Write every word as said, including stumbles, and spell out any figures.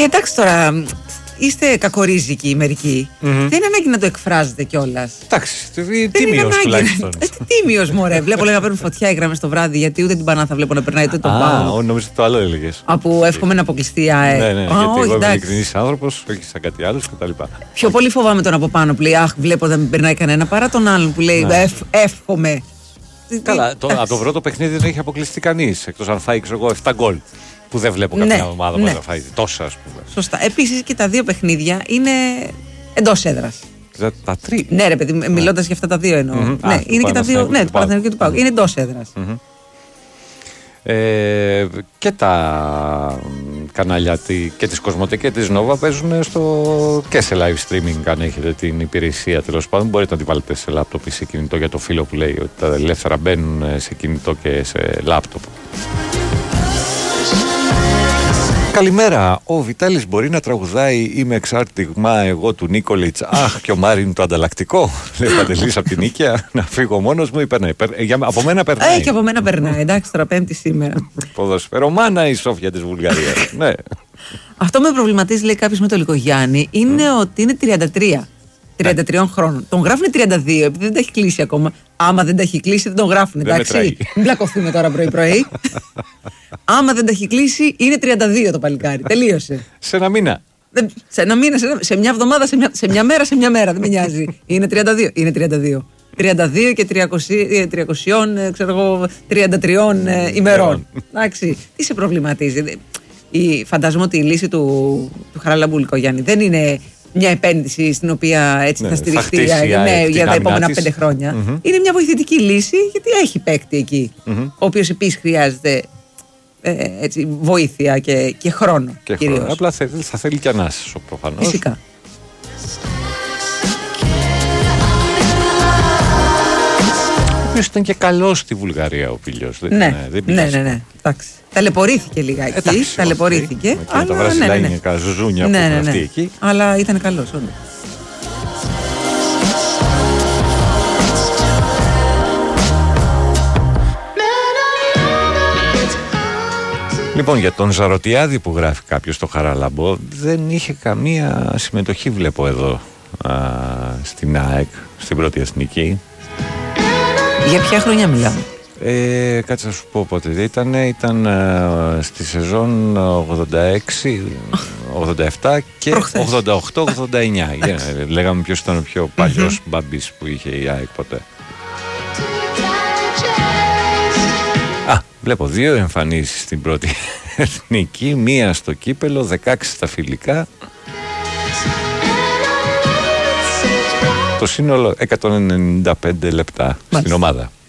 Και εντάξει τώρα, είστε κακορίζικοι μερικοί. Mm-hmm. Δεν είναι ανάγκη να το εκφράζετε κιόλας. Εντάξει, τίμιος τουλάχιστον. Τίμιος, μωρέ. Βλέπω λέει να παίρνουν φωτιά οι γραμμές το βράδυ, γιατί ούτε την Πανάθα βλέπω να περνάει, ούτε τον Πάο. Α, νομίζω το άλλο έλεγες. Από εύχομαι να αποκλειστεί η ΑΕ. Ναι, ναι, γιατί εγώ είμαι ειλικρινής άνθρωπος, όχι σαν κάτι άλλο κτλ. Πιο πολύ φοβάμαι τον από πάνω που λέει αχ, βλέπω δεν περνάει κανένα, παρά τον άλλον που λέει εύχομαι. Καλά, από το πρώτο παιχνίδι δεν έχει αποκλειστεί κανείς, εκτός αν φάει ξέρω εγώ επτά γκολ. Που δεν βλέπω κάποια ναι, ομάδα που ναι. να φάει τόσα, ας πούμε. Σωστά. Επίσης και τα δύο παιχνίδια είναι εντός έδρας. Τα, τα τρία. Ναι, ρε παιδί, ναι. μιλώντας για αυτά τα δύο εννοώ. Mm-hmm. Ναι, Α, είναι και τα δύο. Ναι, του Παναθηναϊκού και του ΠΑΟΚ. Είναι εντός έδρας. Mm-hmm. Ε, και τα κανάλια και της Κοσμοτέ και της Νόβα παίζουν στο, και σε live streaming. Αν έχετε την υπηρεσία, τέλος πάντων, μπορείτε να την βάλετε σε λάπτοπ ή σε κινητό, για το φίλο που λέει ότι τα ελεύθερα μπαίνουν σε κινητό και σε λάπτοπ. Καλημέρα. Ο Βιτάλης μπορεί να τραγουδάει «Είμαι εξάρτητη γμά εγώ του Νίκολιτς». Αχ, και ο Μάριν το ανταλλακτικό. Λέει Παντελής από την Νίκαια. Να φύγω μόνος μου ή περνάει. Από μένα περνάει. Ε, και από μένα περνάει. Εντάξει, τώρα Πέμπτη σήμερα. Ποδοσφαιρομάνα η Σόφια της Βουλγαρίας. Ναι. Αυτό με προβληματίζει, λέει κάποιος με το Λυκογιάννη, είναι mm. ότι είναι τριάντα τρία. τριάντα τριών χρόνων. Τον γράφουν τριάντα δύο, επειδή δεν τα έχει κλείσει ακόμα. Άμα δεν τα έχει κλείσει, δεν τον γράφουν. Εντάξει. Μην πλακωθούμε τώρα πρωί-πρωί. Άμα δεν τα έχει κλείσει, είναι τριάντα δύο το παλικάρι. Τελείωσε. Σε ένα μήνα. Σε ένα μήνα, σε, ένα, σε μια εβδομάδα, σε μια, σε μια μέρα, σε μια μέρα. Δεν με νοιάζει. Είναι τριάντα δύο. Είναι τριάντα δύο. τριάντα δύο και τριακόσια, ξέρω εγώ, τριάντα τρία ημερών. Εντάξει. Τι σε προβληματίζει. Η, φαντάζομαι ότι η λύση του, του Χαραλαμπού Λυκογιάννη δεν είναι μια επένδυση στην οποία έτσι ναι, θα στηριχτεί θα για, ναι, για τα επόμενα της. πέντε χρόνια. Mm-hmm. Είναι μια βοηθητική λύση, γιατί έχει παίκτη εκεί. Mm-hmm. Ο οποίος επίσης χρειάζεται ε, έτσι, βοήθεια και, και χρόνο. Και χρόνο. Απλά θα, θα θέλει και ανάσης προφανώς. Φυσικά. Ο οποίος ήταν και καλός στη Βουλγαρία ο Πήλιος. Δεν, ναι, ναι, δεν ναι, ναι, ναι. Εντάξει. Ταλαιπωρήθηκε λίγα εκεί. Εντάξει, ταλαιπωρήθηκε. Okay. Αλλά, τα βραζιλάνια ναι, ναι, ναι. ζουζούνια ναι, που ναι, ναι. αυτή εκεί. Αλλά ήταν καλός, όντως. Λοιπόν, για τον Ζαρωτιάδη που γράφει κάποιος στο Χαραλαμπό, δεν είχε καμία συμμετοχή, βλέπω εδώ, α, στην ΑΕΚ, στην πρώτη εθνική. Για ποια χρονιά μιλάμε? Ε, κάτσε να σου πω πότε ήταν. Ήταν uh, στη σεζόν ογδόντα έξι ογδόντα επτά και ογδόντα οκτώ ογδόντα εννιά. yeah, λέγαμε ποιος ήταν ο πιο παλιός mm-hmm. μπαμπής που είχε η ΑΕΚ ποτέ. Α, βλέπω δύο εμφανίσεις στην πρώτη εθνική. Μία στο κύπελο, δεκαέξι στα φιλικά. Το σύνολο εκατόν ενενήντα πέντε λεπτά Μάλιστα. στην ομάδα.